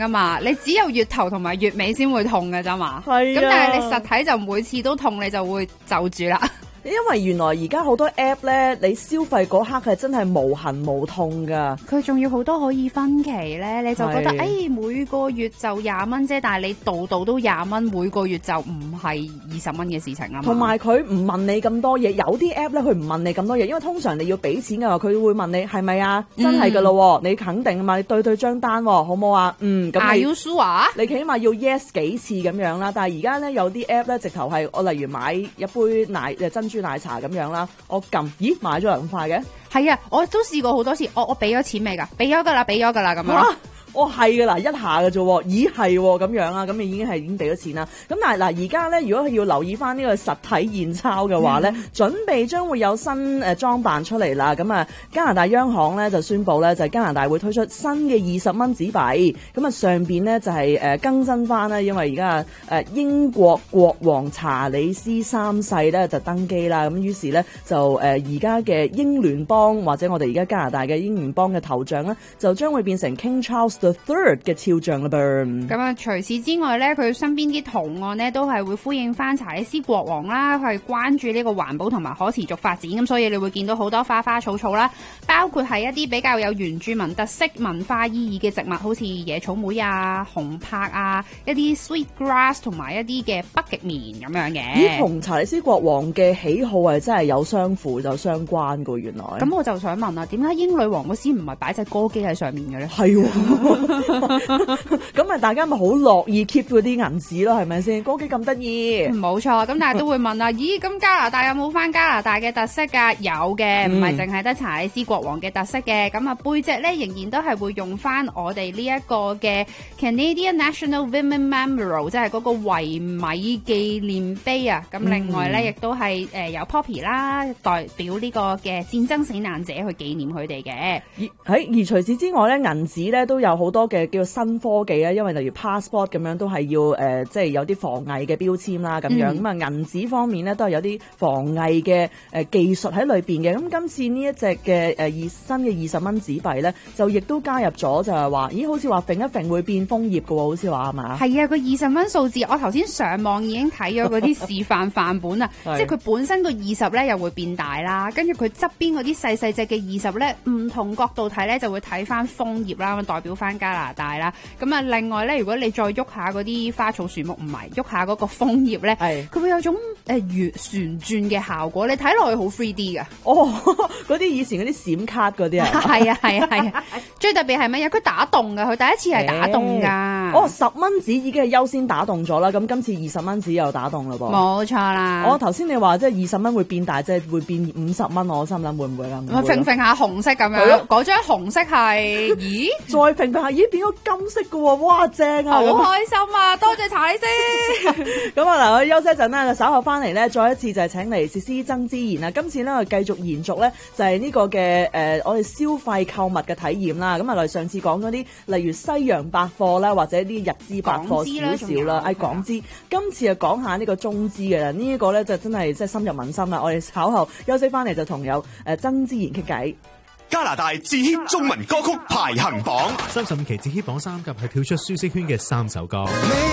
噶嘛，你只有月頭同埋月尾先會痛㗎咋嘛。 係啊。 咁但係你實體就每次都痛，你就會就住啦。 因為原來而家好多 app 咧，你消費嗰刻係真係無痕無痛噶。 佢仲要好多可以分期咧，你就覺得係每個月就20蚊啫，但係你度度都20蚊，每個月就唔係20蚊嘅事情啦嘛。 同埋佢唔問你咁多嘢，有啲 app 咧佢唔問你咁多嘢，因為通常你要俾錢嘅話，佢會問你係咪啊？真係噶咯，你肯定啊嘛？你對張單好唔好啊？咁 Are you sure？ 你起碼要 yes 幾次咁樣啦。但係而家咧有啲 app 咧直頭係我例如買一杯珍珠奶茶咁樣啦，我撳咦買咗嚟咁快嘅？ 係啊，我都試過好多次，我俾咗錢未㗎？俾咗㗎啦咁樣。 係噶啦，一下嘅啫喎，咦係咁樣啊，咁你已經俾咗錢啦。咁但係嗱，而家咧如果要留意翻呢個實體現鈔嘅話咧，準備將會有新裝扮出嚟啦。咁啊，加拿大央行咧就宣布咧，就係加拿大會推出新嘅20蚊紙幣。咁啊，上邊咧就係更新翻啦，因為而家英國國王查理斯3世咧就登基啦。咁於是咧就而家嘅英聯邦或者我哋而家加拿大嘅英聯邦嘅頭像咧，就將會變成 King Charles the Third 嘅肖像啦噃。 咁啊，除此之外咧，佢身邊啲圖案咧都係會呼應翻查理斯國王啦，係關注呢個環保同埋可持續發展。咁所以你會見到好多花花草草啦，包括係一啲比較有原住民特色文化意義嘅植物，好似野草莓啊、紅柏啊、一啲 sweet grass 同埋一啲嘅北極棉咁樣嘅。 咦，同查理斯國王嘅喜好係真係有相符有相關噶，原來。 咁我就想問啦，點解英女王嗰時唔係擺隻歌機喺上面嘅咧？ 係咁咪大家咪好樂意 keep 嗰啲銀紙咯，係咪先？歌姬咁得意， 冇錯。咁但係都會問啦，咦？咁加拿大有冇翻加拿大嘅特色㗎？有嘅，唔係淨係得查理斯國王嘅特色嘅。咁啊，背脊咧仍然都係會用翻我哋呢一個嘅 Canadian National Women Memorial， 即係嗰個維米紀念碑啊。咁另外咧，亦都係有 Poppy 啦，代表呢個嘅戰爭死難者去紀念佢哋嘅。 而除此之外咧，銀紙咧都有好多嘅叫做新科技啊，因為例如 passport 咁樣都係要即係有啲防偽嘅標籤啦咁樣。咁啊銀紙方面咧都係有啲防偽嘅技術喺裏邊嘅。咁今次呢一隻嘅新嘅20蚊紙幣咧，就亦都加入咗就係話，咦好似話揈一揈會變楓葉嘅喎，好似話係嘛？係啊，個20蚊數字，我頭先上網已經睇咗嗰啲示範範本啊，即係佢本身個20咧又會變大啦，跟住佢側邊嗰啲細細隻嘅20咧，唔同角度睇咧就會睇翻楓葉啦，代表翻加拿大啦。咁啊，另外咧，如果你再喐下嗰啲花草樹木，唔係喐下嗰個楓葉咧，佢會有種旋轉嘅效果，你睇落去好 3D 噶。 嗰啲以前嗰啲閃卡嗰啲啊， 係啊，最特別係乜嘢？佢打洞噶，佢第一次係打洞噶。 10蚊紙已經係優先打洞咗啦，咁今次20蚊紙又打洞啦噃。 冇錯啦。 頭先你話即係20蚊會變大，即係會變50蚊，我心諗會唔會啦？ 揈揈下紅色咁樣，嗰張紅色係，咦？ 再揈揈下，咦變咗金色嘅喎，哇正啊！ 好開心啊！多謝查理斯。 咁啊嗱，我休息一陣啦，稍後翻嚟咧，再一次就係請嚟薛詩曾之賢啊。今次咧我繼續延續咧，就係呢個嘅我哋消費購物嘅體驗啦。咁啊，例如上次講嗰啲，例如西洋百貨啦，或者啲日資百貨少少啦，港資。今次就講下呢個中資嘅啦，呢一個咧就真係即係深入民心啦。我哋稍後休息翻嚟就同有曾之賢傾偈。 加拿大自 hit 中文歌曲排行榜 ，35期自 hit 榜3甲係跳出舒適圈嘅3首歌。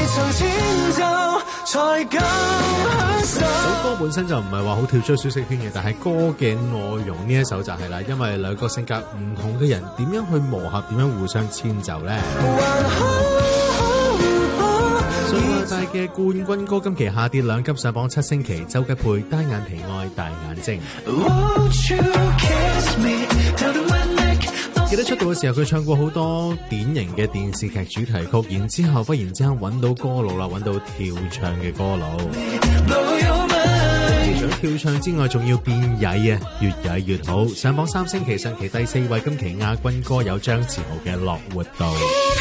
首歌本身就唔係話好跳出舒適圈嘅，但係歌嘅內容呢一首就係啦，因為兩個性格唔同嘅人點樣去磨合，點樣互相遷就咧。上個禮拜嘅冠軍歌今期下跌2級上榜7星期，周吉佩單眼皮愛大眼睛。記得出道嘅時候，佢唱過好多典型嘅電視劇主題曲，然之後忽然之間揾到歌路啦，揾到跳唱嘅歌路。除咗跳唱之外，仲要變曳啊，越曳越好。上榜3星期，上期第4位，今期亞軍歌有張志豪嘅《樂活道》。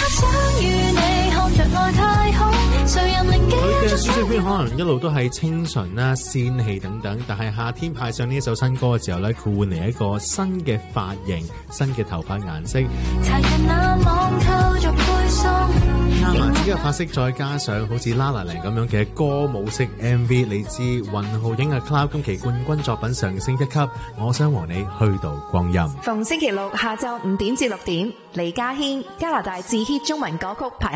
佢嘅舒適圈可能一路都係清純啦、仙氣等等，但係夏天派上呢一首新歌嘅時候咧，佢換嚟一個新嘅髮型、新嘅頭髮顏色。啱埋自己嘅髮色，再加上好似 La La Land 咁樣嘅歌舞式 MV， 你知雲浩影嘅 Cloud 今期冠軍作品上升1級，我想和你虛度光陰。 逢星期六下晝5點至6點，李家軒加拿大自 hit 中文歌曲排